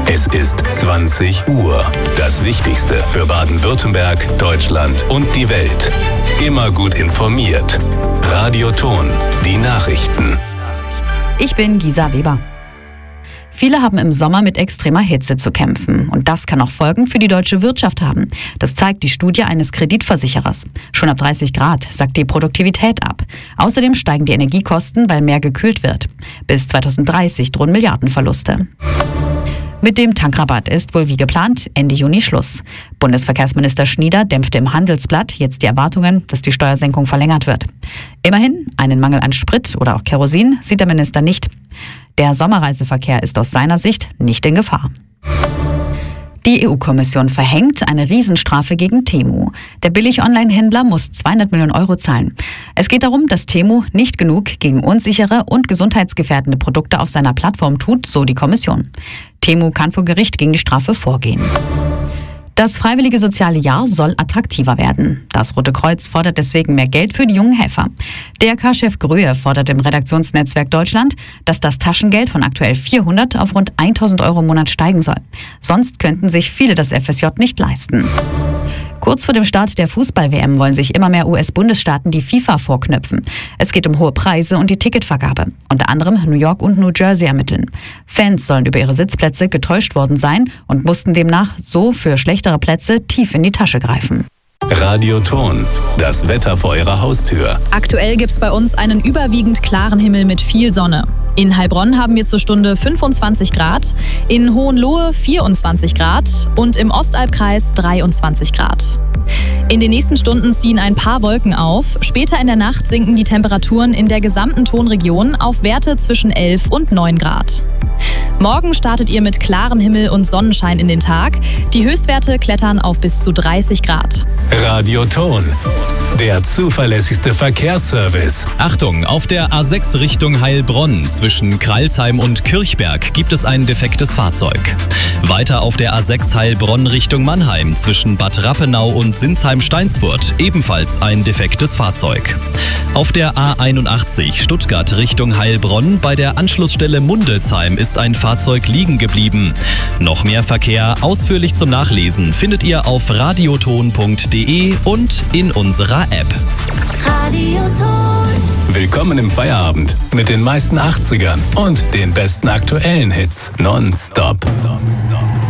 Es ist 20 Uhr. Das Wichtigste für Baden-Württemberg, Deutschland und die Welt. Immer gut informiert. Radio Thon, die Nachrichten. Ich bin Gisa Weber. Viele haben im Sommer mit extremer Hitze zu kämpfen. Und das kann auch Folgen für die deutsche Wirtschaft haben. Das zeigt die Studie eines Kreditversicherers. Schon ab 30 Grad sackt die Produktivität ab. Außerdem steigen die Energiekosten, weil mehr gekühlt wird. Bis 2030 drohen Milliardenverluste. Mit dem Tankrabatt ist wohl wie geplant Ende Juni Schluss. Bundesverkehrsminister Schnieder dämpfte im Handelsblatt jetzt die Erwartungen, dass die Steuersenkung verlängert wird. Immerhin, einen Mangel an Sprit oder auch Kerosin sieht der Minister nicht. Der Sommerreiseverkehr ist aus seiner Sicht nicht in Gefahr. Die EU-Kommission verhängt eine Riesenstrafe gegen Temu. Der Billig-Online-Händler muss 200 Millionen Euro zahlen. Es geht darum, dass Temu nicht genug gegen unsichere und gesundheitsgefährdende Produkte auf seiner Plattform tut, so die Kommission. Temu kann vor Gericht gegen die Strafe vorgehen. Das freiwillige soziale Jahr soll attraktiver werden. Das Rote Kreuz fordert deswegen mehr Geld für die jungen Helfer. DRK-Chef Gröhe fordert im Redaktionsnetzwerk Deutschland, dass das Taschengeld von aktuell 400 auf rund 1000 Euro im Monat steigen soll. Sonst könnten sich viele das FSJ nicht leisten. Kurz vor dem Start der Fußball-WM wollen sich immer mehr US-Bundesstaaten die FIFA vorknöpfen. Es geht um hohe Preise und die Ticketvergabe. Unter anderem New York und New Jersey ermitteln. Fans sollen über ihre Sitzplätze getäuscht worden sein und mussten demnach so für schlechtere Plätze tief in die Tasche greifen. Radio Thon, das Wetter vor Ihrer Haustür. Aktuell gibt's bei uns einen überwiegend klaren Himmel mit viel Sonne. In Heilbronn haben wir zur Stunde 25 Grad, in Hohenlohe 24 Grad und im Ostalbkreis 23 Grad. In den nächsten Stunden ziehen ein paar Wolken auf. Später in der Nacht sinken die Temperaturen in der gesamten Thonregion auf Werte zwischen 11 und 9 Grad. Morgen startet ihr mit klarem Himmel und Sonnenschein in den Tag. Die Höchstwerte klettern auf bis zu 30 Grad. Radio Thon, der zuverlässigste Verkehrsservice. Achtung, auf der A6 Richtung Heilbronn zwischen Kralsheim und Kirchberg gibt es ein defektes Fahrzeug. Weiter auf der A6 Heilbronn Richtung Mannheim zwischen Bad Rappenau und Sinsheim-Steinsfurt ebenfalls ein defektes Fahrzeug. Auf der A81 Stuttgart Richtung Heilbronn bei der Anschlussstelle Mundelsheim ist ein Fahrzeug liegen geblieben. Noch mehr Verkehr ausführlich zum Nachlesen findet ihr auf radiothon.de und in unserer App. Radio Thon. Willkommen im Feierabend mit den meisten 80ern und den besten aktuellen Hits. Nonstop.